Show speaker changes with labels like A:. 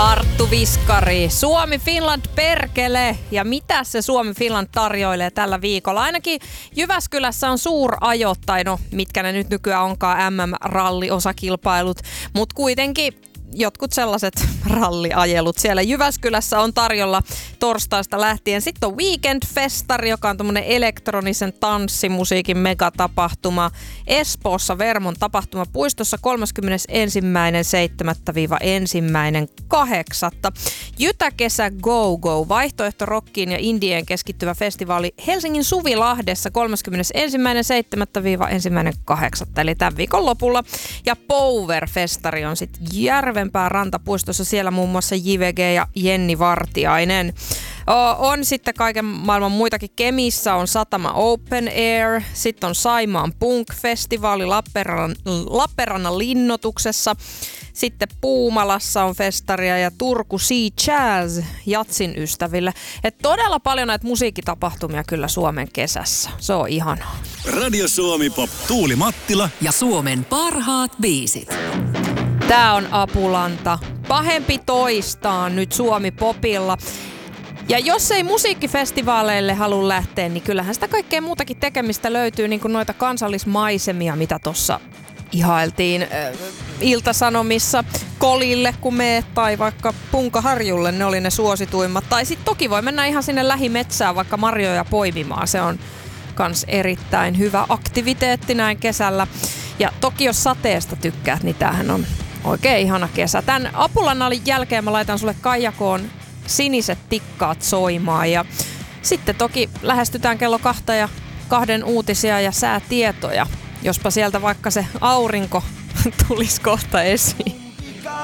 A: Arttu Viskari, Suomi-Finland perkele. Ja mitä se Suomi-Finland tarjoilee tällä viikolla? Ainakin Jyväskylässä on suurajo, tai no mitkä ne nyt nykyään onkaan, MM-ralli-osakilpailut, mutta kuitenkin jotkut sellaiset ralliajelut siellä Jyväskylässä on tarjolla torstaista lähtien. Sitten on Weekend-festari, joka on tommonen elektronisen tanssimusiikin megatapahtuma Espoossa Vermon tapahtumapuistossa 31.7.–1.8. Jytäkesä Go Go, vaihtoehto rockiin ja indien keskittyvä festivaali Helsingin Suvilahdessa 31.7.–1.8. eli tämän viikon lopulla. Ja Power-festari on sitten Järvenpään rantapuistossa, siellä muun muassa JVG ja Jenni Vartiainen. On sitten kaiken maailman muitakin. Kemissä on Satama Open Air, sitten on Saimaan Punk-festivaali Lappeenrannan linnoituksessa, sitten Puumalassa on festaria ja Turku Sea Jazz jatsin ystäville. Et todella paljon näitä musiikkitapahtumia kyllä Suomen kesässä. Se on ihanaa.
B: Radio Suomi Pop, Tuuli Mattila
C: ja Suomen parhaat biisit.
A: Tää on Apulanta. Pahempi toistaan nyt Suomi Popilla. Ja jos ei musiikkifestivaaleille halua lähteä, niin kyllähän sitä kaikkea muutakin tekemistä löytyy, niin kuin noita kansallismaisemia, mitä tuossa ihailtiin Ilta-Sanomissa Kolille, kun meet, tai vaikka Punkaharjulle, ne oli ne suosituimmat. Tai sitten toki voi mennä ihan sinne lähimetsään vaikka marjoja poimimaan, se on kans erittäin hyvä aktiviteetti näin kesällä. Ja toki jos sateesta tykkäät, niin tämähän on oikein ihana kesä. Tän Apulanalin jälkeen mä laitan sulle Kaijakoon siniset tikkaat soimaan. Ja sitten toki lähestytään kello 2 ja 2 uutisia ja säätietoja. Jospa sieltä vaikka se aurinko tulisi kohta esiin.